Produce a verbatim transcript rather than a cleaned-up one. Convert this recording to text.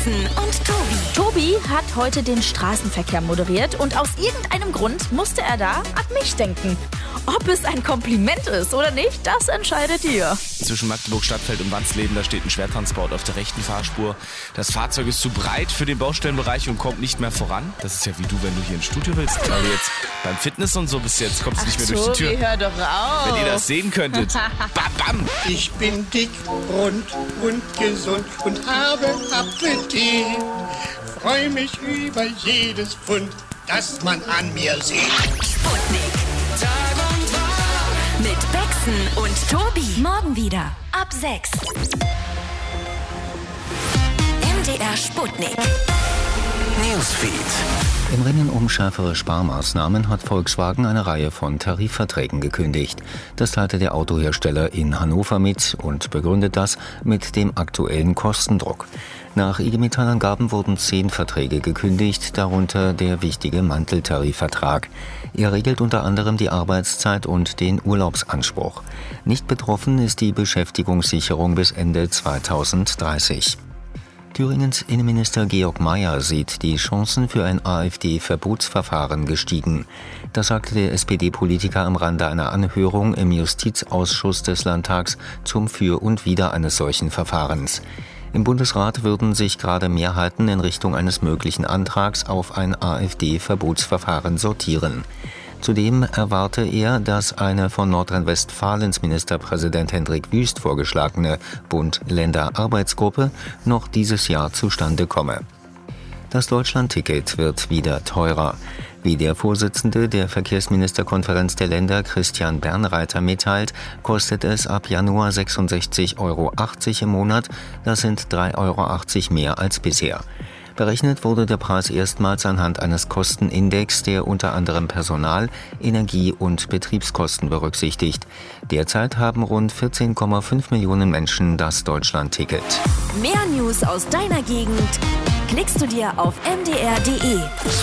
Becksen und Tobi. Tobi hat heute den Straßenverkehr moderiert und aus irgendeinem Grund musste er da an mich denken. Ob es ein Kompliment ist oder nicht, das entscheidet ihr. Zwischen Magdeburg Stadtfeld und Wandsleben, da steht ein Schwertransport auf der rechten Fahrspur. Das Fahrzeug ist zu breit für den Baustellenbereich und kommt nicht mehr voran. Das ist ja wie du, wenn du hier ins Studio willst. Weil du jetzt beim Fitness und so bist, jetzt kommst du nicht mehr Ach, durch die Tür. Tobi, hör doch auf. Wenn ihr das sehen könntet. Bam, bam. Ich bin dick, rund und gesund und habe Appetit. Freu mich über jedes Pfund, das man an mir sieht. Sputnik. Tag und Tag. Mit Becksen und Tobi. Morgen wieder ab sechs. M D R Sputnik. Newsfeed. Im Rennen um schärfere Sparmaßnahmen hat Volkswagen eine Reihe von Tarifverträgen gekündigt. Das teilte der Autohersteller in Hannover mit und begründet das mit dem aktuellen Kostendruck. Nach I G Metall-Angaben wurden zehn Verträge gekündigt, darunter der wichtige Manteltarifvertrag. Er regelt unter anderem die Arbeitszeit und den Urlaubsanspruch. Nicht betroffen ist die Beschäftigungssicherung bis Ende zweitausenddreißig. Thüringens Innenminister Georg Mayer sieht die Chancen für ein AfD-Verbotsverfahren gestiegen. Das sagte der S P D-Politiker am Rande einer Anhörung im Justizausschuss des Landtags zum Für und Wider eines solchen Verfahrens. Im Bundesrat würden sich gerade Mehrheiten in Richtung eines möglichen Antrags auf ein AfD-Verbotsverfahren sortieren. Zudem erwarte er, dass eine von Nordrhein-Westfalens Ministerpräsident Hendrik Wüst vorgeschlagene Bund-Länder-Arbeitsgruppe noch dieses Jahr zustande komme. Das Deutschland-Ticket wird wieder teurer. Wie der Vorsitzende der Verkehrsministerkonferenz der Länder, Christian Bernreiter, mitteilt, kostet es ab Januar sechsundsechzig Euro achtzig im Monat. Das sind drei Euro achtzig mehr als bisher. Berechnet wurde der Preis erstmals anhand eines Kostenindex, der unter anderem Personal-, Energie- und Betriebskosten berücksichtigt. Derzeit haben rund vierzehn Komma fünf Millionen Menschen das Deutschland-Ticket. Mehr News aus deiner Gegend klickst du dir auf m d r punkt d e.